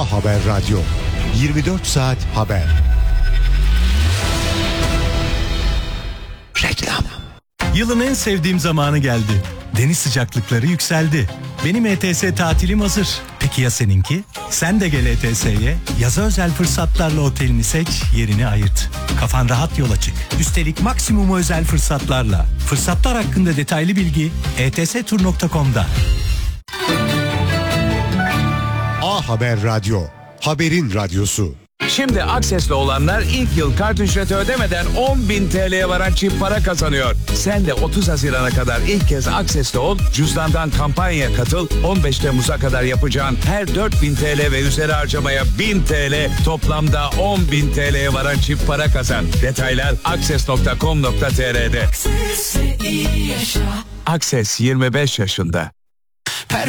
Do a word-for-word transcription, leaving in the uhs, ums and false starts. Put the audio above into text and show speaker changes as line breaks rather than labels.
A Haber Radyo, yirmi dört saat haber. Reklam.
Yılın en sevdiğim zamanı geldi. Deniz sıcaklıkları yükseldi. Benim E T S tatilim hazır. Peki ya seninki? Sen de gel E T S'ye. Yaza özel fırsatlarla otelini seç, yerini ayırt. Kafan rahat yola çık. Üstelik maksimum özel fırsatlarla. Fırsatlar hakkında detaylı bilgi e t s tur nokta com'da.
A Haber Radyo, haberin radyosu.
Şimdi Akses'le olanlar ilk yıl kart ücreti ödemeden on bin T L'ye varan çift para kazanıyor. Sen de otuz Haziran'a kadar ilk kez Akses'le ol, cüzdandan kampanyaya katıl, on beş Temmuz'a kadar yapacağın her dört bin T L ve üzeri harcamaya bin T L, toplamda on bin T L'ye varan çift para kazan. Detaylar akses nokta com nokta t r'de. Akses yirmi beş yaşında.